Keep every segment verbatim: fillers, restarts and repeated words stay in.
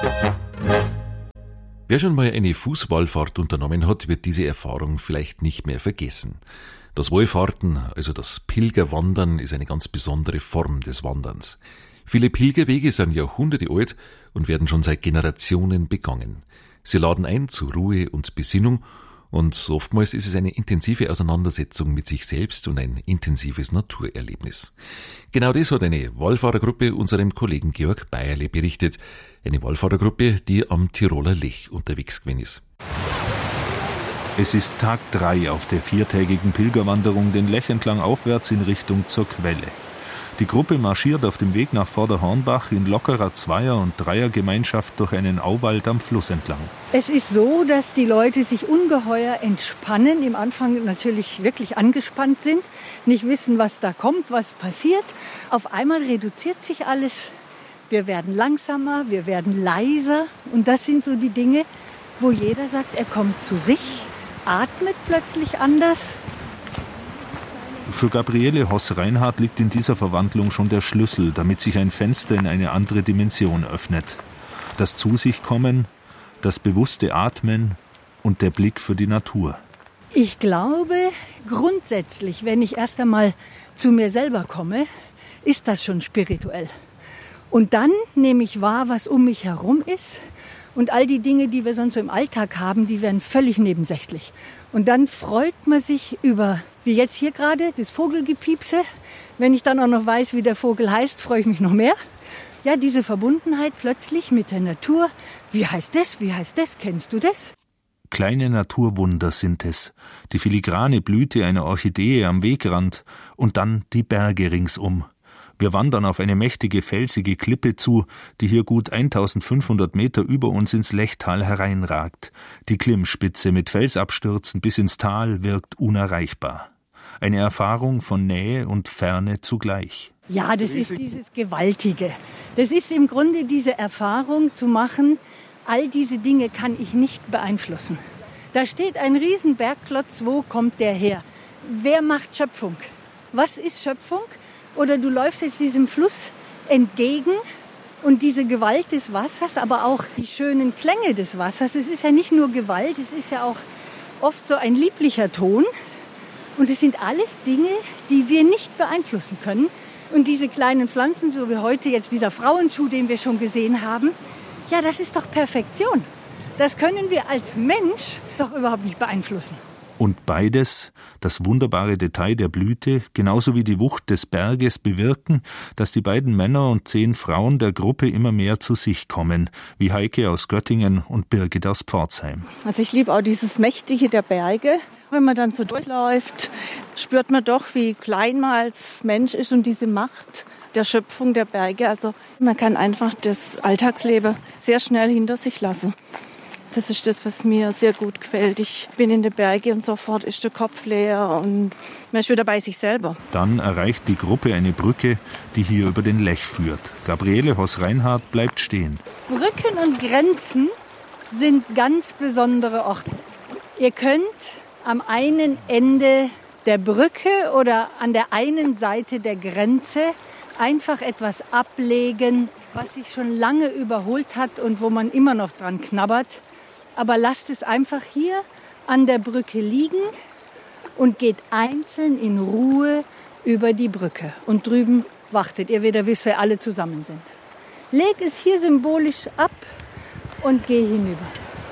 Wer schon mal eine Fußwallfahrt unternommen hat, wird diese Erfahrung vielleicht nicht mehr vergessen. Das Wallfahrten, also das Pilgerwandern, ist eine ganz besondere Form des Wanderns. Viele Pilgerwege sind Jahrhunderte alt und werden schon seit Generationen begangen. Sie laden ein zu Ruhe und Besinnung und oftmals ist es eine intensive Auseinandersetzung mit sich selbst und ein intensives Naturerlebnis. Genau das hat eine Wallfahrergruppe unserem Kollegen Georg Bayerle berichtet. Eine Wallfahrergruppe, die am Tiroler Lech unterwegs gewesen ist. Es ist Tag drei auf der viertägigen Pilgerwanderung den Lech entlang aufwärts in Richtung zur Quelle. Die Gruppe marschiert auf dem Weg nach Vorderhornbach in lockerer Zweier- und Dreiergemeinschaft durch einen Auwald am Fluss entlang. Es ist so, dass die Leute sich ungeheuer entspannen, im Anfang natürlich wirklich angespannt sind, nicht wissen, was da kommt, was passiert. Auf einmal reduziert sich alles. Wir werden langsamer, wir werden leiser und das sind so die Dinge, wo jeder sagt, er kommt zu sich, atmet plötzlich anders. Für Gabriele Hoss-Reinhardt liegt in dieser Verwandlung schon der Schlüssel, damit sich ein Fenster in eine andere Dimension öffnet. Das Zu-sich-Kommen, das bewusste Atmen und der Blick für die Natur. Ich glaube, grundsätzlich, wenn ich erst einmal zu mir selber komme, ist das schon spirituell. Und dann nehme ich wahr, was um mich herum ist. Und all die Dinge, die wir sonst so im Alltag haben, die werden völlig nebensächlich. Und dann freut man sich über, wie jetzt hier gerade, das Vogelgepiepse. Wenn ich dann auch noch weiß, wie der Vogel heißt, freue ich mich noch mehr. Ja, diese Verbundenheit plötzlich mit der Natur. Wie heißt das? Wie heißt das? Kennst du das? Kleine Naturwunder sind es. Die filigrane Blüte einer Orchidee am Wegrand und dann die Berge ringsum. Wir wandern auf eine mächtige, felsige Klippe zu, die hier gut eintausendfünfhundert Meter über uns ins Lechtal hereinragt. Die Klimmspitze mit Felsabstürzen bis ins Tal wirkt unerreichbar. Eine Erfahrung von Nähe und Ferne zugleich. Ja, das ist dieses Gewaltige. Das ist im Grunde diese Erfahrung zu machen, all diese Dinge kann ich nicht beeinflussen. Da steht ein Riesenbergklotz, wo kommt der her? Wer macht Schöpfung? Was ist Schöpfung? Oder du läufst jetzt diesem Fluss entgegen und diese Gewalt des Wassers, aber auch die schönen Klänge des Wassers. Es ist ja nicht nur Gewalt, es ist ja auch oft so ein lieblicher Ton. Und es sind alles Dinge, die wir nicht beeinflussen können. Und diese kleinen Pflanzen, so wie heute jetzt dieser Frauenschuh, den wir schon gesehen haben, ja, das ist doch Perfektion. Das können wir als Mensch doch überhaupt nicht beeinflussen. Und beides, das wunderbare Detail der Blüte, genauso wie die Wucht des Berges, bewirken, dass die beiden Männer und zehn Frauen der Gruppe immer mehr zu sich kommen, wie Heike aus Göttingen und Birgit aus Pforzheim. Also ich liebe auch dieses Mächtige der Berge. Wenn man dann so durchläuft, spürt man doch, wie klein man als Mensch ist und diese Macht der Schöpfung der Berge. Also man kann einfach das Alltagsleben sehr schnell hinter sich lassen. Das ist das, was mir sehr gut gefällt. Ich bin in den Bergen und sofort ist der Kopf leer und man ist wieder bei sich selber. Dann erreicht die Gruppe eine Brücke, die hier über den Lech führt. Gabriele Hoss-Reinhardt bleibt stehen. Brücken und Grenzen sind ganz besondere Orte. Ihr könnt am einen Ende der Brücke oder an der einen Seite der Grenze einfach etwas ablegen, was sich schon lange überholt hat und wo man immer noch dran knabbert. Aber lasst es einfach hier an der Brücke liegen und geht einzeln in Ruhe über die Brücke. Und drüben wartet ihr wieder, bis wir alle zusammen sind. Leg es hier symbolisch ab und geh hinüber.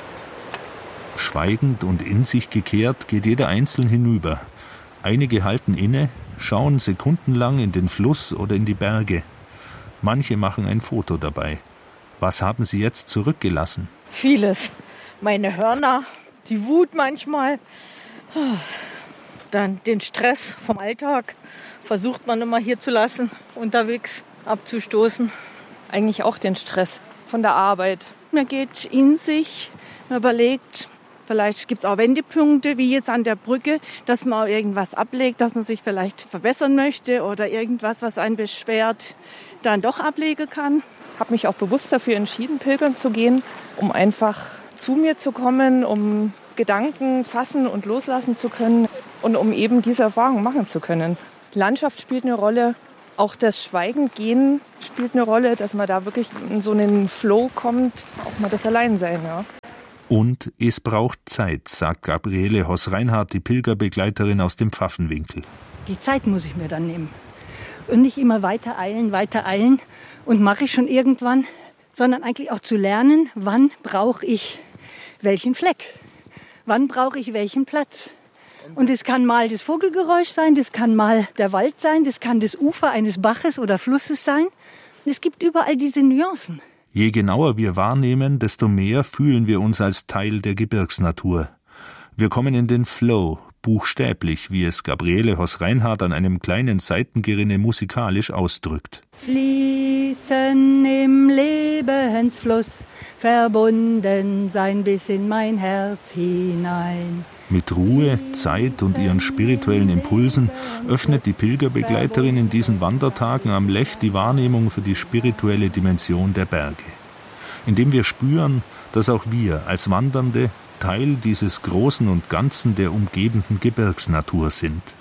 Schweigend und in sich gekehrt geht jeder einzeln hinüber. Einige halten inne, schauen sekundenlang in den Fluss oder in die Berge. Manche machen ein Foto dabei. Was haben sie jetzt zurückgelassen? Vieles. Meine Hörner, die Wut manchmal, dann den Stress vom Alltag versucht man immer hier zu lassen, unterwegs abzustoßen. Eigentlich auch den Stress von der Arbeit. Man geht in sich, man überlegt, vielleicht gibt es auch Wendepunkte, wie jetzt an der Brücke, dass man auch irgendwas ablegt, dass man sich vielleicht verbessern möchte oder irgendwas, was einen beschwert, dann doch ablegen kann. Ich habe mich auch bewusst dafür entschieden, pilgern zu gehen, um einfach zu mir zu kommen, um Gedanken fassen und loslassen zu können und um eben diese Erfahrung machen zu können. Die Landschaft spielt eine Rolle, Auch das Schweigengehen spielt eine Rolle, dass man da wirklich in so einen Flow kommt, auch mal das Alleinsein, ja. Und es braucht Zeit, sagt Gabriele Hoss-Reinhardt, die Pilgerbegleiterin aus dem Pfaffenwinkel. Die Zeit muss ich mir dann nehmen. Und nicht immer weiter eilen, weiter eilen und mache ich schon irgendwann, sondern eigentlich auch zu lernen, wann brauche ich welchen Fleck, wann brauche ich welchen Platz. Und es kann mal das Vogelgeräusch sein, das kann mal der Wald sein, das kann das Ufer eines Baches oder Flusses sein. Es gibt überall diese Nuancen. Je genauer wir wahrnehmen, desto mehr fühlen wir uns als Teil der Gebirgsnatur. Wir kommen in den Flow, buchstäblich, wie es Gabriele Hoss-Reinhardt an einem kleinen Saitengerinne musikalisch ausdrückt. Fließen im Lebensfluss, verbunden sein bis in mein Herz hinein. Mit Ruhe, Zeit und ihren spirituellen Impulsen öffnet die Pilgerbegleiterin in diesen Wandertagen am Lech die Wahrnehmung für die spirituelle Dimension der Berge. Indem wir spüren, dass auch wir als Wandernde Teil dieses Großen und Ganzen der umgebenden Gebirgsnatur sind.